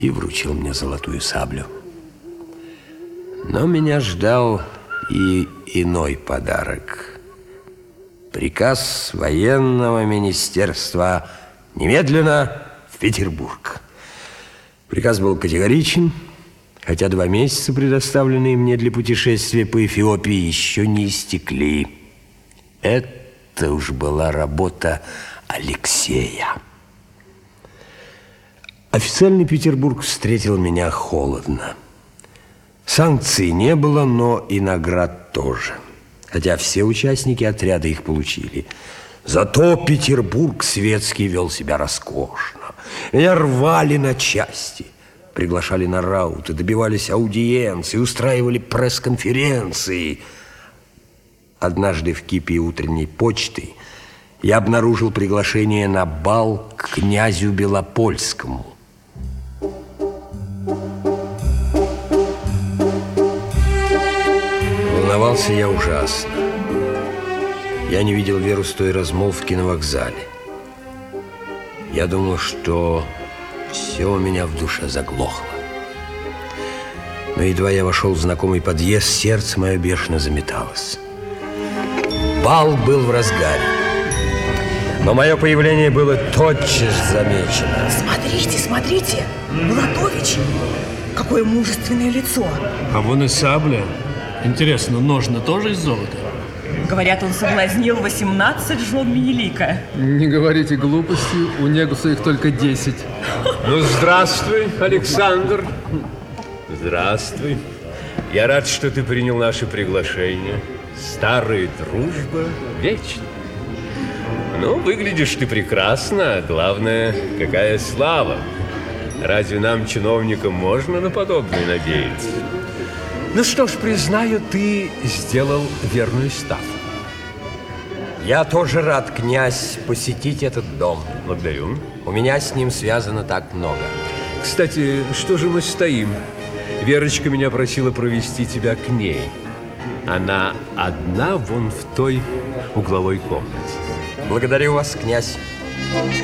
и вручил мне золотую саблю. Но меня ждал и иной подарок. Приказ военного министерства немедленно в Петербург. Приказ был категоричен, хотя 2 месяца, предоставленные мне для путешествия по Эфиопии, еще не истекли. Это уж была работа Алексея. Официальный Петербург встретил меня холодно. Санкций не было, но и наград тоже. Хотя все участники отряда их получили. Зато Петербург светский вел себя роскошно. Меня рвали на части, приглашали на рауты, добивались аудиенций, устраивали пресс-конференции. Однажды в кипе утренней почты я обнаружил приглашение на бал к князю Белопольскому. Волновался я ужасно. Я не видел Веру с той размолвки на вокзале. Я думал, что все у меня в душе заглохло. Но едва я вошел в знакомый подъезд, сердце мое бешено заметалось. Бал был в разгаре, но мое появление было тотчас замечено. Смотрите, смотрите, Булатович, какое мужественное лицо. А вон и сабля. Интересно, ножны тоже из золота? Говорят, он соблазнил 18 жен Менелика. Не говорите глупости, у Негуса их только 10. Ну, здравствуй, Александр. Здравствуй. Я рад, что ты принял наше приглашение. Старая дружба вечна. Ну, выглядишь ты прекрасно, а главное, какая слава. Разве нам, чиновникам, можно на подобное надеяться? Ну что ж, признаю, ты сделал верную ставку. Я тоже рад, князь, посетить этот дом. Благодарю. У меня с ним связано так много. Кстати, что же мы стоим? Верочка меня просила провести тебя к ней. Она одна вон в той угловой комнате. Благодарю вас, князь.